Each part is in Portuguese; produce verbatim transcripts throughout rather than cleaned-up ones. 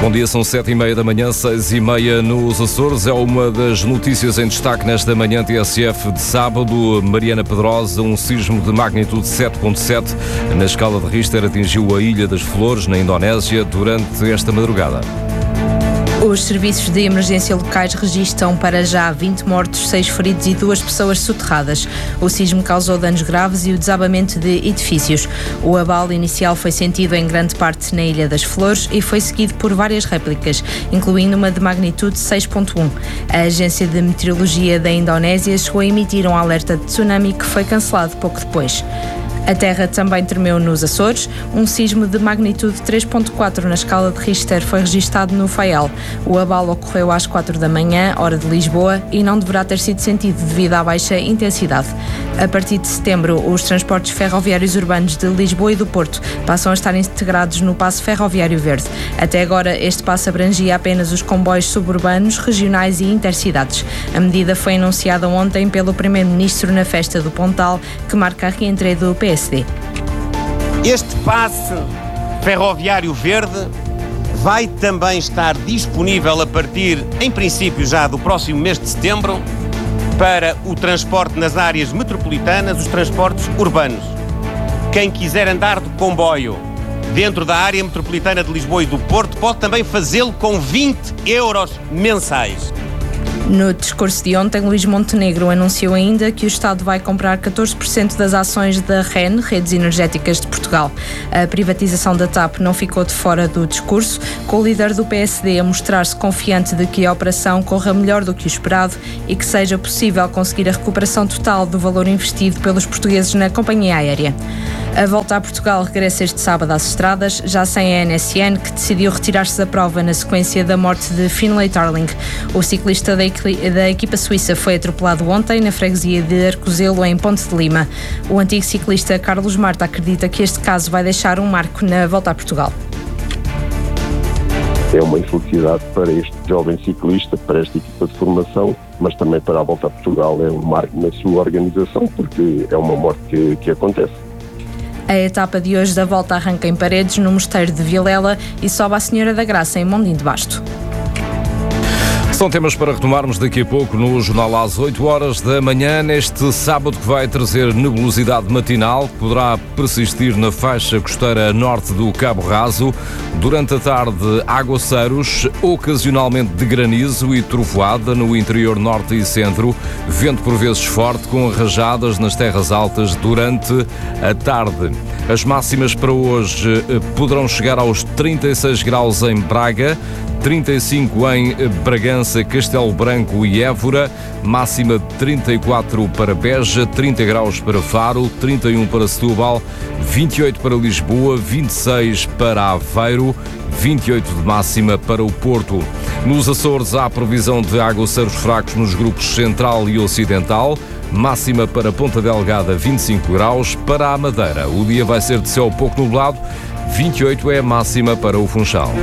Bom dia, são sete e meia da manhã, seis e meia nos Açores. É uma das notícias em destaque nesta manhã T S F de sábado. Mariana Pedrosa, um sismo de magnitude sete ponto sete na escala de Richter atingiu a Ilha das Flores, na Indonésia, durante esta madrugada. Os serviços de emergência locais registram para já vinte mortos, seis feridos e duas pessoas soterradas. O sismo causou danos graves e o desabamento de edifícios. O abalo inicial foi sentido em grande parte na Ilha das Flores e foi seguido por várias réplicas, incluindo uma de magnitude seis ponto um. A Agência de Meteorologia da Indonésia chegou a emitir um alerta de tsunami que foi cancelado pouco depois. A terra também tremeu nos Açores. Um sismo de magnitude três ponto quatro na escala de Richter foi registado no Faial. O abalo ocorreu às quatro da manhã, hora de Lisboa, e não deverá ter sido sentido devido à baixa intensidade. A partir de setembro, os transportes ferroviários urbanos de Lisboa e do Porto passam a estar integrados no Passo Ferroviário Verde. Até agora, este passo abrangia apenas os comboios suburbanos, regionais e intercidades. A medida foi anunciada ontem pelo Primeiro-Ministro na festa do Pontal, que marca a reentrée do P S D. Este passe ferroviário verde vai também estar disponível a partir, em princípio, já do próximo mês de setembro, para o transporte nas áreas metropolitanas, os transportes urbanos. Quem quiser andar de comboio dentro da área metropolitana de Lisboa e do Porto pode também fazê-lo com vinte euros mensais. No discurso de ontem, Luís Montenegro anunciou ainda que o Estado vai comprar catorze por cento das ações da R E N, Redes Energéticas de Portugal. A privatização da T A P não ficou de fora do discurso, com o líder do P S D a mostrar-se confiante de que a operação corra melhor do que o esperado e que seja possível conseguir a recuperação total do valor investido pelos portugueses na companhia aérea. A volta a Portugal regressa este sábado às estradas, já sem a N S N, que decidiu retirar-se da prova na sequência da morte de Finlay Tarling. O ciclista da, da equipa suíça foi atropelado ontem na freguesia de Arcozelo, em Ponte de Lima. O antigo ciclista Carlos Marta acredita que este caso vai deixar um marco na volta a Portugal. É uma infelicidade para este jovem ciclista, para esta equipa de formação, mas também para a volta a Portugal é um marco na sua organização, porque é uma morte que, que acontece. A etapa de hoje da volta arranca em Paredes, no Mosteiro de Vilela, e sobe à Senhora da Graça, em Mondim de Basto. São temas para retomarmos daqui a pouco no Jornal às oito horas da manhã, neste sábado que vai trazer nebulosidade matinal, que poderá persistir na faixa costeira norte do Cabo Raso. Durante a tarde, aguaceiros, ocasionalmente de granizo e trovoada no interior norte e centro. Vento por vezes forte, com rajadas nas terras altas durante a tarde. As máximas para hoje poderão chegar aos trinta e seis graus em Braga, trinta e cinco em Bragança, Castelo Branco e Évora, máxima de trinta e quatro para Beja, trinta graus para Faro, trinta e um para Setúbal, vinte e oito para Lisboa, vinte e seis para Aveiro, vinte e oito de máxima para o Porto. Nos Açores há previsão de aguaceiros fracos nos grupos central e ocidental, máxima para Ponta Delgada, vinte e cinco graus, para a Madeira. O dia vai ser de céu pouco nublado, vinte e oito é a máxima para o Funchal.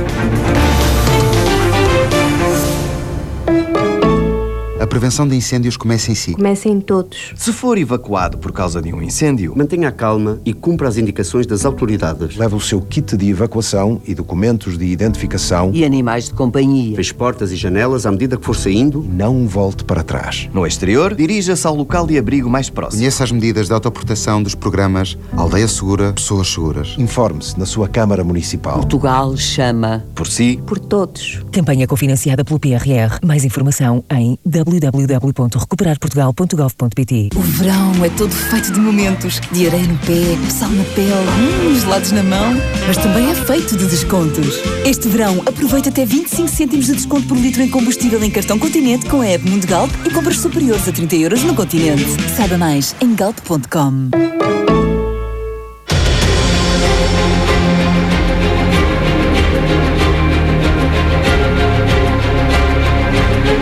A prevenção de incêndios começa em si. Começa em todos. Se for evacuado por causa de um incêndio, mantenha a calma e cumpra as indicações das autoridades. Leve o seu kit de evacuação e documentos de identificação. E animais de companhia. Feche portas e janelas à medida que for saindo. E não volte para trás. No exterior, dirija-se ao local de abrigo mais próximo. Conheça as medidas de autoproteção dos programas Aldeia Segura, Pessoas Seguras. Informe-se na sua Câmara Municipal. Portugal chama por si, por todos. Campanha cofinanciada pelo P R R. Mais informação em w w w ponto recuperar portugal ponto gov ponto p t. O verão é todo feito de momentos, de areia no pé, sal na pele, hum, gelados na mão, mas também é feito de descontos. Este verão aproveita até vinte e cinco cêntimos de desconto por litro em combustível em cartão Continente com a app Mundo Galp e compras superiores a trinta euros no Continente. Saiba mais em galp ponto com.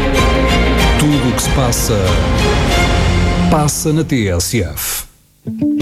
Passa, passa na T S F.